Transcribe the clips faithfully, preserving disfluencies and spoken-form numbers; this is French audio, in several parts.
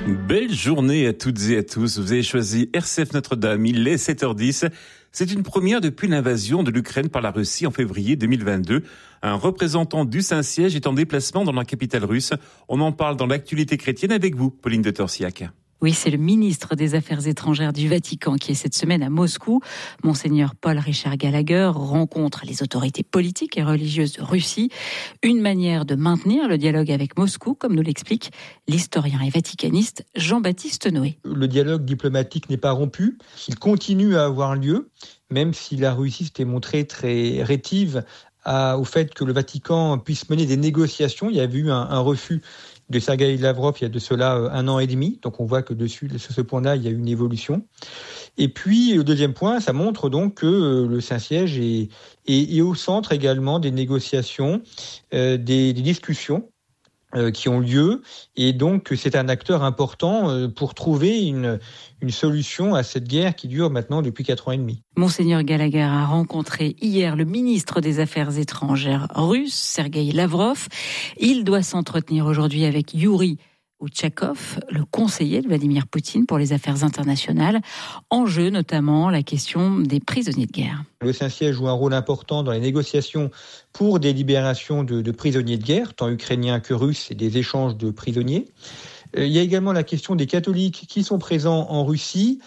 Belle journée à toutes et à tous. Vous avez choisi R C F Notre-Dame, il est sept heures dix. C'est une première depuis l'invasion de l'Ukraine par la Russie en février deux mille vingt-deux. Un représentant du Saint-Siège est en déplacement dans la capitale russe. On en parle dans l'actualité chrétienne avec vous, Pauline de Torsiac. Oui, c'est le ministre des Affaires étrangères du Vatican qui est cette semaine à Moscou. Monseigneur Paul Richard Gallagher rencontre les autorités politiques et religieuses de Russie. Une manière de maintenir le dialogue avec Moscou, comme nous l'explique l'historien et vaticaniste Jean-Baptiste Noé. Le dialogue diplomatique n'est pas rompu, il continue à avoir lieu, même si la Russie s'était montrée très rétive à, au fait que le Vatican puisse mener des négociations. Il y avait eu un, un refus de Sergueï Lavrov il y a de cela un an et demi. Donc on voit que dessus, sur ce point-là, il y a une évolution. Et puis le deuxième point, ça montre donc que le Saint-Siège est, est, est au centre également des négociations, euh, des, des discussions euh, qui ont lieu. Et donc c'est un acteur important euh, pour trouver une, une solution à cette guerre qui dure maintenant depuis quatre ans et demi. Monseigneur Gallagher a rencontré hier le ministre des Affaires étrangères russe, Sergueï Lavrov. Il doit s'entretenir aujourd'hui avec Yuri Outchakov, le conseiller de Vladimir Poutine pour les affaires internationales. En jeu notamment la question des prisonniers de guerre. Le Saint-Siège joue un rôle important dans les négociations pour des libérations de, de prisonniers de guerre, tant ukrainiens que russes, et des échanges de prisonniers. Il y a également la question des catholiques qui sont présents en Russie.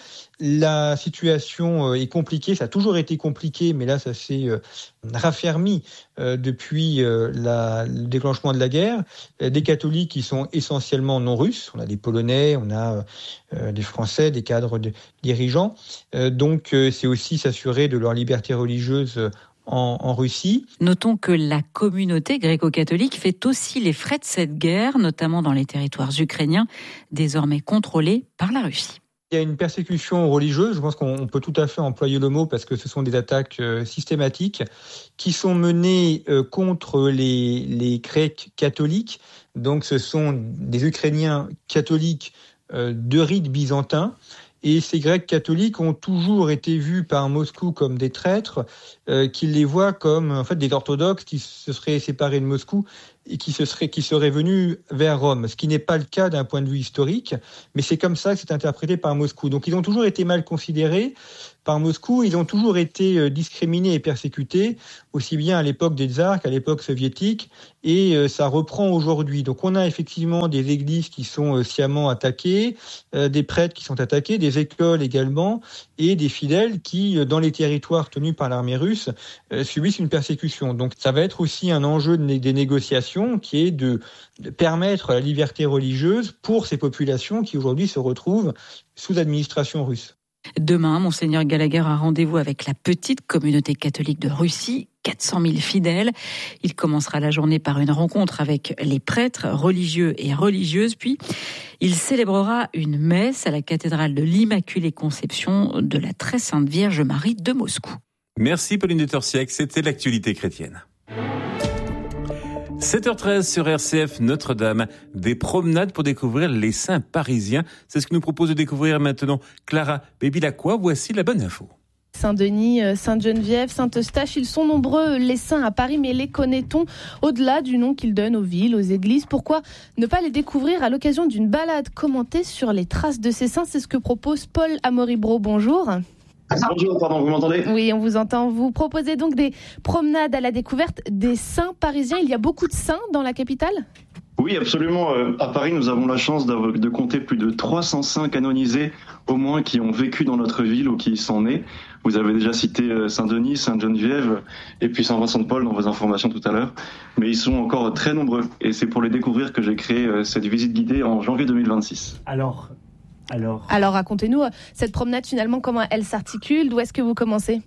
La situation est compliquée, ça a toujours été compliqué, mais là ça s'est raffermi depuis la, le déclenchement de la guerre. Des catholiques qui sont essentiellement non russes, on a des Polonais, on a des Français, des cadres de, dirigeants. Donc c'est aussi s'assurer de leur liberté religieuse En, en Russie. Notons que la communauté gréco-catholique fait aussi les frais de cette guerre, notamment dans les territoires ukrainiens, désormais contrôlés par la Russie. Il y a une persécution religieuse, je pense qu'on peut tout à fait employer le mot parce que ce sont des attaques euh, systématiques qui sont menées euh, contre les, les Grecs catholiques. Donc ce sont des Ukrainiens catholiques euh, de rite byzantin. Et ces Grecs catholiques ont toujours été vus par Moscou comme des traîtres, euh, qui les voient comme en fait des orthodoxes qui se seraient séparés de Moscou et qui se seraient qui seraient venus vers Rome, ce qui n'est pas le cas d'un point de vue historique, mais c'est comme ça que c'est interprété par Moscou. Donc ils ont toujours été mal considérés par Moscou, ils ont toujours été discriminés et persécutés, aussi bien à l'époque des tsars qu'à l'époque soviétique, et ça reprend aujourd'hui. Donc on a effectivement des églises qui sont sciemment attaquées, des prêtres qui sont attaqués, des écoles également, et des fidèles qui, dans les territoires tenus par l'armée russe, subissent une persécution. Donc ça va être aussi un enjeu des négociations qui est de, de permettre la liberté religieuse pour ces populations qui aujourd'hui se retrouvent sous administration russe. Demain, Monseigneur Gallagher a rendez-vous avec la petite communauté catholique de Russie, quatre cent mille fidèles. Il commencera la journée par une rencontre avec les prêtres religieux et religieuses, puis il célébrera une messe à la cathédrale de l'Immaculée Conception de la Très Sainte Vierge Marie de Moscou. Merci Pauline de Torsiac, c'était l'actualité chrétienne. sept heures treize sur R C F Notre-Dame, des promenades pour découvrir les saints parisiens. C'est ce que nous propose de découvrir maintenant Clara Bébilacqua. Voici la bonne info. Saint-Denis, Sainte-Geneviève, Saint-Eustache, ils sont nombreux les saints à Paris, mais les connaît-on au-delà du nom qu'ils donnent aux villes, aux églises? Pourquoi ne pas les découvrir à l'occasion d'une balade commentée sur les traces de ces saints? C'est ce que propose Paul Amoribro. Bonjour. Bonjour, pardon, vous m'entendez ? Oui, on vous entend. Vous proposez donc des promenades à la découverte des saints parisiens. Il y a beaucoup de saints dans la capitale ? Oui, absolument. À Paris, nous avons la chance de compter plus de trois cents saints canonisés, au moins, qui ont vécu dans notre ville ou qui y sont nés. Vous avez déjà cité Saint-Denis, Sainte-Geneviève et puis Saint-Vincent-de-Paul dans vos informations tout à l'heure. Mais ils sont encore très nombreux. Et c'est pour les découvrir que j'ai créé cette visite guidée en janvier deux mille vingt-six. Alors... Alors... Alors racontez-nous, cette promenade finalement, comment elle s'articule? D'où est-ce que vous commencez?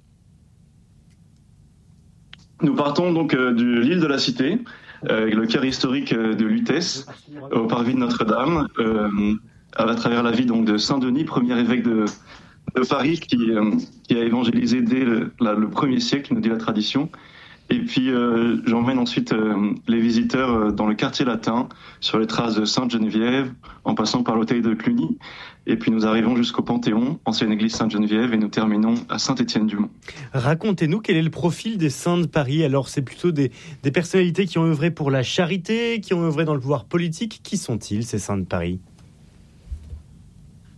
Nous partons donc euh, de l'île de la Cité, euh, le cœur historique euh, de Lutèce, au parvis de Notre-Dame, euh, à travers la vie donc, de Saint-Denis, premier évêque de, de Paris, qui, euh, qui a évangélisé dès le, la, le premier siècle, nous dit la tradition. Et puis euh, j'emmène ensuite euh, les visiteurs euh, dans le quartier latin, sur les traces de Sainte-Geneviève, en passant par l'hôtel de Cluny. Et puis nous arrivons jusqu'au Panthéon, ancienne église Sainte-Geneviève, et nous terminons à Saint-Étienne-du-Mont. Racontez-nous quel est le profil des saints de Paris. Alors c'est plutôt des, des personnalités qui ont œuvré pour la charité, qui ont œuvré dans le pouvoir politique. Qui sont-ils, ces saints de Paris ?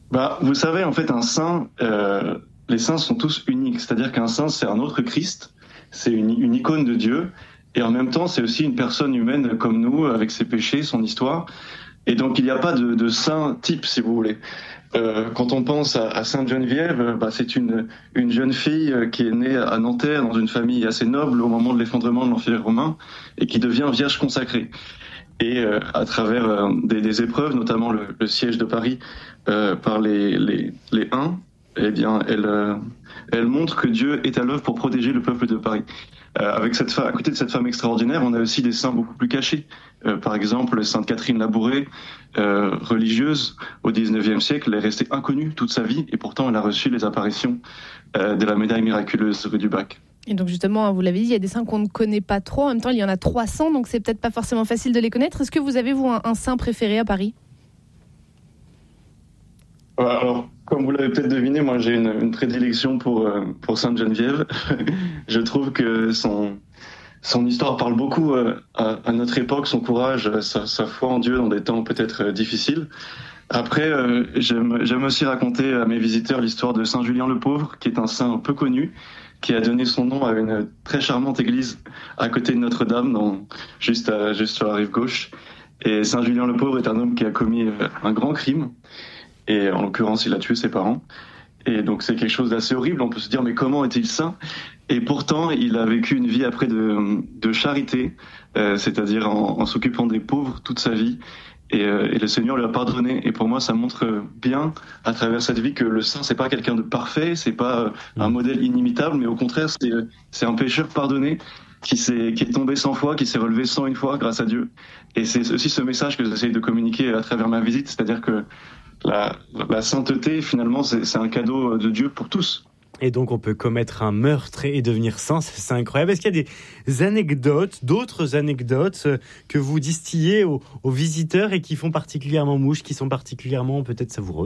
Bah, vous savez, en fait, un saint, euh, les saints sont tous uniques. C'est-à-dire qu'un saint, c'est un autre Christ, c'est une, une icône de Dieu, et en même temps, c'est aussi une personne humaine comme nous, avec ses péchés, son histoire. Et donc, il n'y a pas de, de saint type, si vous voulez. Euh, quand on pense à, à Sainte Geneviève, bah, c'est une, une jeune fille qui est née à Nanterre, dans une famille assez noble au moment de l'effondrement de l'Empire romain, et qui devient vierge consacrée. Et euh, à travers euh, des, des épreuves, notamment le, le siège de Paris euh, par les, les, les Huns, eh bien, elle, euh, elle montre que Dieu est à l'œuvre pour protéger le peuple de Paris. Euh, avec cette femme, à côté de cette femme extraordinaire, on a aussi des saints beaucoup plus cachés. Euh, par exemple, Sainte Catherine Labouré, euh, religieuse au dix-neuvième siècle, elle est restée inconnue toute sa vie, et pourtant elle a reçu les apparitions euh, de la médaille miraculeuse rue du Bac. Et donc justement, vous l'avez dit, il y a des saints qu'on ne connaît pas trop. En même temps, il y en a trois cents, donc c'est peut-être pas forcément facile de les connaître. Est-ce que vous avez, vous, un, un saint préféré à Paris ? Alors, comme vous l'avez peut-être deviné, moi j'ai une, une prédilection pour, euh, pour Sainte Geneviève. Je trouve que son, son histoire parle beaucoup euh, à, à notre époque, son courage, sa, sa foi en Dieu dans des temps peut-être euh, difficiles. Après, euh, j'aime, j'aime aussi raconter à mes visiteurs l'histoire de Saint Julien le Pauvre, qui est un saint peu connu, qui a donné son nom à une très charmante église à côté de Notre-Dame, dans, juste, à, juste sur la rive gauche. Et Saint Julien le Pauvre est un homme qui a commis euh, un grand crime. Et en l'occurrence, il a tué ses parents. Et donc, c'est quelque chose d'assez horrible. On peut se dire, mais comment est-il saint ? Et pourtant, il a vécu une vie après de, de charité, euh, c'est-à-dire en, en s'occupant des pauvres toute sa vie. Et, euh, et le Seigneur lui a pardonné. Et pour moi, ça montre bien, à travers cette vie, que le saint, c'est pas quelqu'un de parfait, c'est pas euh, un modèle inimitable, mais au contraire, c'est, c'est un pécheur pardonné qui, s'est, qui est tombé cent fois, qui s'est relevé cent une fois grâce à Dieu. Et c'est aussi ce message que j'essaie de communiquer à travers ma visite, c'est-à-dire que La, la sainteté, finalement, c'est, c'est un cadeau de Dieu pour tous. Et donc, on peut commettre un meurtre et devenir saint, c'est incroyable. Est-ce qu'il y a des anecdotes, d'autres anecdotes que vous distillez aux, aux visiteurs et qui font particulièrement mouche, qui sont particulièrement peut-être savoureuses ?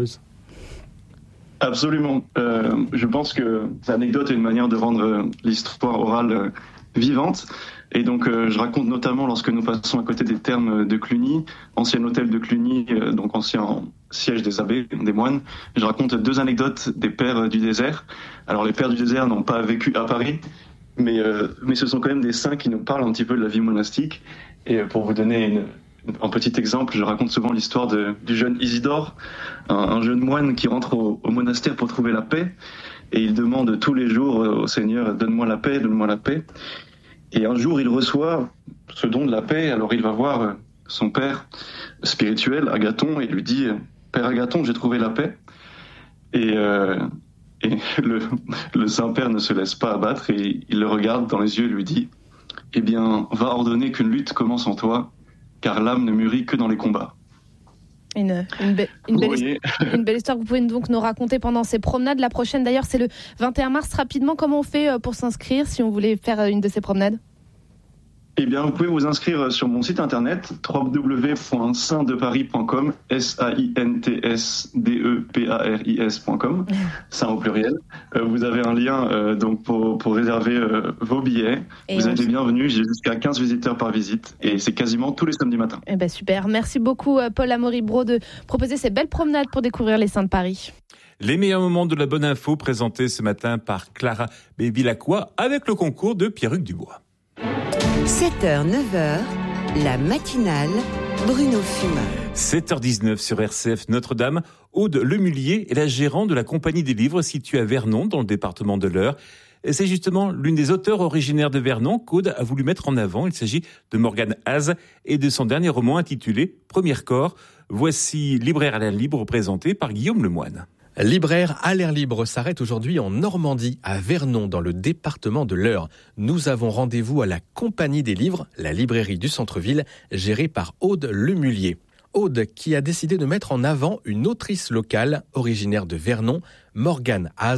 Absolument. Euh, je pense que l'anecdote est une manière de rendre l'histoire orale vivante. Et donc, euh, je raconte notamment lorsque nous passons à côté des thermes de Cluny, ancien hôtel de Cluny, euh, donc ancien siège des abbés, des moines. Je raconte deux anecdotes des pères du désert. Alors, les pères du désert n'ont pas vécu à Paris, mais, euh, mais ce sont quand même des saints qui nous parlent un petit peu de la vie monastique. Et pour vous donner une, un petit exemple, je raconte souvent l'histoire de, du jeune Isidore, un, un jeune moine qui rentre au, au monastère pour trouver la paix. Et il demande tous les jours au Seigneur, donne-moi la paix, donne-moi la paix. Et un jour, il reçoit ce don de la paix. Alors, il va voir son père spirituel, Agathon, et lui dit « Père Agathon, j'ai trouvé la paix. » Et, euh, et le, le Saint-Père ne se laisse pas abattre et il le regarde dans les yeux et lui dit « Eh bien, va ordonner qu'une lutte commence en toi, car l'âme ne mûrit que dans les combats. » Une, une, be- une, belle histoire, une belle histoire que vous pouvez donc nous raconter pendant ces promenades. La prochaine d'ailleurs c'est le vingt et un mars. Rapidement, comment on fait pour s'inscrire si on voulait faire une de ces promenades ? Eh bien, vous pouvez vous inscrire sur mon site internet w w w point saint de paris point com, S A I N T S D E P A R I S point com, saint au pluriel. Euh, vous avez un lien euh, donc pour, pour réserver euh, vos billets. Et vous êtes les bienvenus. J'ai jusqu'à quinze visiteurs par visite et c'est quasiment tous les samedis matins. Eh ben super. Merci beaucoup Paul Amaury-Braud de proposer ces belles promenades pour découvrir les saints de Paris. Les meilleurs moments de la bonne info présentés ce matin par Clara Bévilacqua avec le concours de Pierruc Dubois. sept heures neuf heures, la matinale Bruno Fumin. sept heures dix-neuf sur R C F Notre-Dame. Aude Lemullier est la gérante de la Compagnie des Livres située à Vernon, dans le département de l'Eure. Et c'est justement l'une des auteurs originaires de Vernon qu'Aude a voulu mettre en avant. Il s'agit de Morgane Haz et de son dernier roman intitulé « Premier corps ». Voici Libraire à l'air libre présenté par Guillaume Lemoine. Libraire à l'air libre s'arrête aujourd'hui en Normandie, à Vernon, dans le département de l'Eure. Nous avons rendez-vous à la Compagnie des Livres, la librairie du centre-ville, gérée par Aude Lemullier. Aude qui a décidé de mettre en avant une autrice locale, originaire de Vernon, Morgane Haz.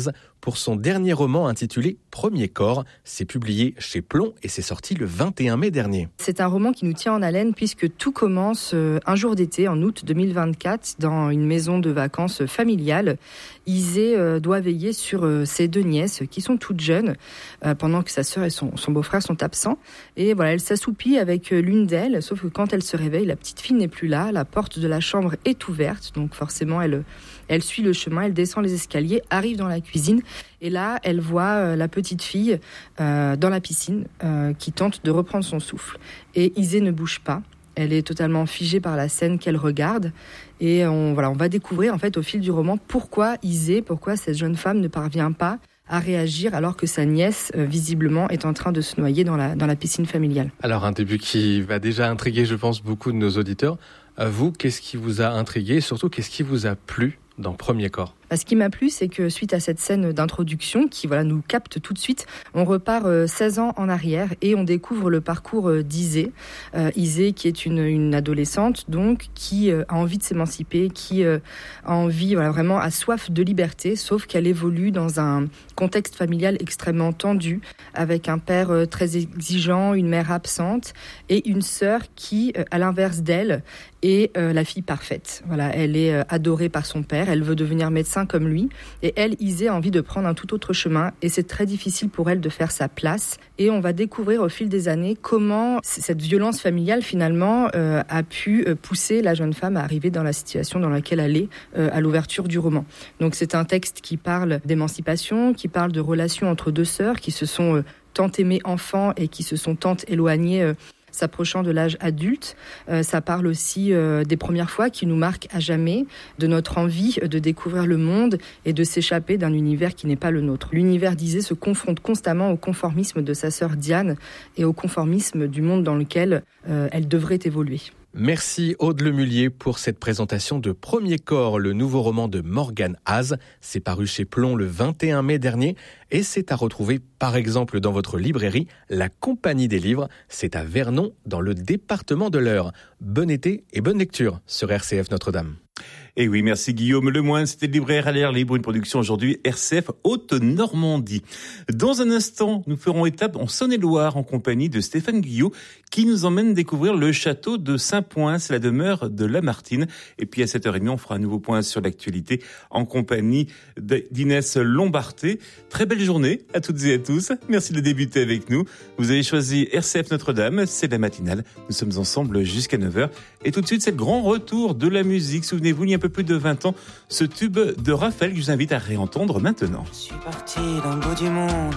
pour son dernier roman intitulé Premier corps. C'est publié chez Plomb et c'est sorti le vingt et un mai dernier. C'est un roman qui nous tient en haleine puisque tout commence un jour d'été, en août deux mille vingt-quatre, dans une maison de vacances familiale. Isée doit veiller sur ses deux nièces qui sont toutes jeunes pendant que sa sœur et son, son beau-frère sont absents. Et voilà, elle s'assoupit avec l'une d'elles, sauf que quand elle se réveille, la petite fille n'est plus là, la porte de la chambre est ouverte, donc forcément elle, elle suit le chemin, elle descend les escaliers, arrive dans la cuisine et là elle voit la petite fille euh, dans la piscine euh, qui tente de reprendre son souffle. Et Isée ne bouge pas. Elle est totalement figée par la scène qu'elle regarde et on, voilà, on va découvrir en fait au fil du roman pourquoi Isée, pourquoi cette jeune femme ne parvient pas à réagir alors que sa nièce, euh, visiblement, est en train de se noyer dans la, dans la piscine familiale. Alors un début qui va déjà intriguer, je pense, beaucoup de nos auditeurs. À vous, qu'est-ce qui vous a intrigué et surtout, qu'est-ce qui vous a plu dans Premier corps ? Ce qui m'a plu, c'est que suite à cette scène d'introduction qui voilà, nous capte tout de suite, on repart euh, seize ans en arrière et on découvre le parcours euh, d'Isée. Euh, Isée qui est une, une adolescente donc qui euh, a envie de s'émanciper, qui euh, a envie, voilà, vraiment a soif de liberté, sauf qu'elle évolue dans un contexte familial extrêmement tendu, avec un père euh, très exigeant, une mère absente et une sœur qui, euh, à l'inverse d'elle, est euh, la fille parfaite. Voilà, elle est euh, adorée par son père, elle veut devenir médecin comme lui, et elle, Isée, a envie de prendre un tout autre chemin, et c'est très difficile pour elle de faire sa place, et on va découvrir au fil des années comment cette violence familiale, finalement, euh, a pu pousser la jeune femme à arriver dans la situation dans laquelle elle est euh, à l'ouverture du roman. Donc c'est un texte qui parle d'émancipation, qui parle de relations entre deux sœurs, qui se sont euh, tant aimées enfants, et qui se sont tant éloignées euh, s'approchant de l'âge adulte. Euh, ça parle aussi euh, des premières fois qui nous marquent à jamais, de notre envie de découvrir le monde et de s'échapper d'un univers qui n'est pas le nôtre. L'univers d'Isée se confronte constamment au conformisme de sa sœur Diane et au conformisme du monde dans lequel euh, elle devrait évoluer. Merci Aude Lemullier pour cette présentation de Premier corps, le nouveau roman de Morgane Hase. C'est paru chez Plomb le vingt et un mai dernier et c'est à retrouver par exemple dans votre librairie La Compagnie des livres. C'est à Vernon dans le département de l'Eure. Bon été et bonne lecture sur R C F Notre-Dame. Et oui, merci Guillaume Lemoine, c'était le libraire à l'air libre, une production aujourd'hui R C F Haute-Normandie. Dans un instant, nous ferons étape en Saône-et-Loire en compagnie de Stéphane Guyot qui nous emmène découvrir le château de Saint-Point, c'est la demeure de Lamartine. Et puis à sept heures trente, on fera un nouveau point sur l'actualité en compagnie d'Inès Lombarté. Très belle journée à toutes et à tous. Merci de débuter avec nous. Vous avez choisi R C F Notre-Dame, c'est la matinale. Nous sommes ensemble jusqu'à neuf heures. Et tout de suite, c'est le grand retour de la musique. Souvenez-vous, il y a un peu plus de vingt ans, ce tube de Raphaël que je vous invite à réentendre maintenant. Je suis parti d'un bout du monde.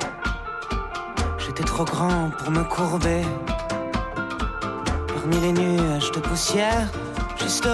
J'étais trop grand pour me courber. Parmi les nuages de poussière, juste